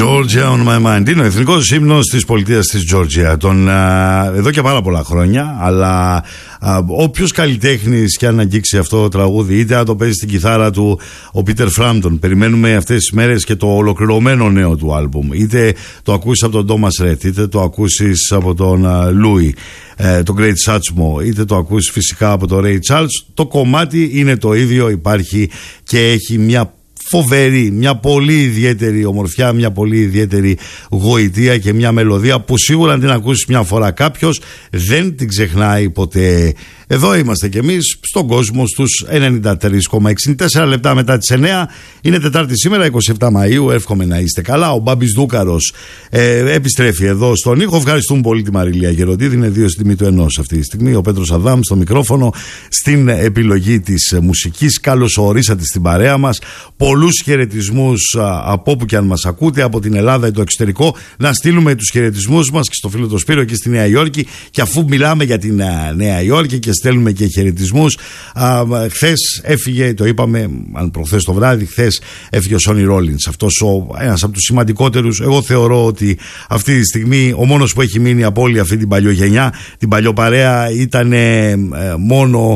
Georgia on my mind. Είναι ο εθνικός ύμνος της πολιτείας της Georgia εδώ και πάρα πολλά χρόνια. Αλλά όποιος καλλιτέχνης και αν αγγίξει αυτό το τραγούδι, είτε να το παίζει στην κιθάρα του ο Peter Frampton, περιμένουμε αυτές τις μέρες και το ολοκληρωμένο νέο του άλμπουμ, είτε το ακούσεις από τον Thomas Rhett, είτε το ακούσεις από τον Louis, το Great Satchmo, είτε το ακούσεις φυσικά από τον Ray Charles, το κομμάτι είναι το ίδιο, υπάρχει και έχει μια φοβερή, μια πολύ ιδιαίτερη ομορφιά, μια πολύ ιδιαίτερη γοητεία και μια μελωδία που σίγουρα αν την ακούσεις μια φορά κάποιος δεν την ξεχνάει ποτέ. Εδώ είμαστε κι εμείς στον κόσμο στους 93,64 λεπτά μετά τις 9. Είναι Τετάρτη σήμερα, 27 Μαΐου. Εύχομαι να είστε καλά. Ο Μπάμπης Δούκαρος επιστρέφει εδώ στον ήχο. Ευχαριστούμε πολύ τη Μαριλία Γεροντίδη. Είναι 2 στη τιμή του 1 αυτή τη στιγμή. Ο Πέτρος Αδάμ στο μικρόφωνο, στην επιλογή της μουσικής. Καλώς ορίσατε στην παρέα μας. Πολλούς χαιρετισμούς από όπου και αν μας ακούτε, από την Ελλάδα ή το εξωτερικό. Να στείλουμε τους χαιρετισμούς μας και στο φίλο το Σπύρο και στη Νέα Υόρκη. Και αφού μιλάμε για την Νέα Υόρκη και στέλνουμε και χαιρετισμούς, χθες έφυγε, το είπαμε προχθές το βράδυ, χθες έφυγε ο Sonny Rollins, αυτός ένας από τους σημαντικότερους. Εγώ θεωρώ ότι αυτή τη στιγμή ο μόνος που έχει μείνει από όλη αυτή την παλιογενιά, την παλιοπαρέα, ήταν μόνο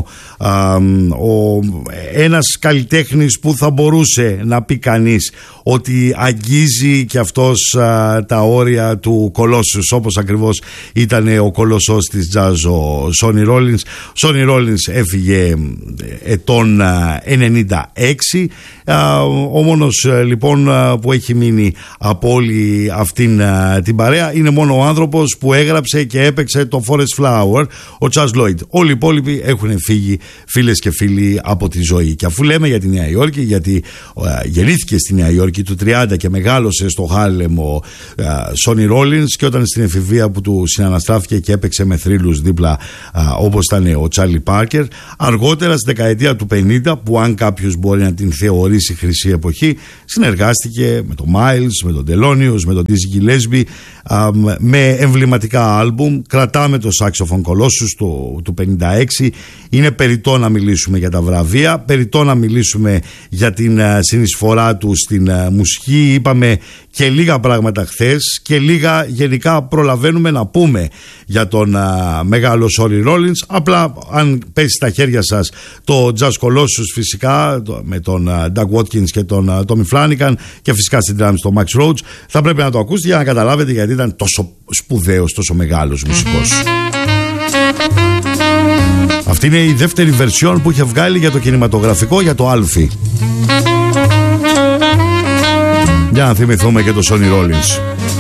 ένας καλλιτέχνης που θα μπορούσε να πει κανείς ότι αγγίζει και αυτός τα όρια του Κολόσσους, όπως ακριβώς ήταν ο Κολοσσός της jazz ο Sonny Rollins. Sonny Rollins έφυγε ετών 96. Ο μόνος λοιπόν που έχει μείνει από όλη αυτήν την παρέα είναι μόνο ο άνθρωπος που έγραψε και έπαιξε το Forest Flower, ο Jazz Lloyd. Όλοι οι υπόλοιποι έχουν φύγει, φίλες και φίλοι, από τη ζωή. Και αφού λέμε για τη Νέα Υόρκη, γιατί γεννήθηκε στη Νέα Υόρκη του 30 και μεγάλωσε στο Χάρλεμ ο Sonny Rollins, και όταν στην εφηβεία που του συναναστράφηκε και έπαιξε με θρύλους δίπλα όπως ήταν ο Charlie Parker, αργότερα στη δεκαετία του 50, που αν κάποιος μπορεί να την θεωρήσει χρυσή εποχή, συνεργάστηκε με τον Miles, με τον Thelonious, με τον Dizzy Gillespie, με εμβληματικά άλμπουμ. Κρατάμε το Saxophone Colossus του 56. Είναι περιττό να μιλήσουμε για τα βραβεία, περιττό να μιλήσουμε για την συνεισφορά του στην μουσική. Είπαμε και λίγα πράγματα χθες και λίγα γενικά προλαβαίνουμε να πούμε για τον μεγάλο Sonny Rollins. Απλά αν πέσει στα χέρια σας το Jazz Colossus, φυσικά με τον Doug Watkins και τον Tommy Flanagan, και φυσικά στην drums τον Max Roach, θα πρέπει να το ακούσετε για να καταλάβετε γιατί ήταν τόσο σπουδαίος, τόσο μεγάλος μουσικός. Αυτή είναι η δεύτερη βερσιόν που είχε βγάλει για το κινηματογραφικό, για το Alfie. Για να θυμηθούμε και το Sonny Rollins.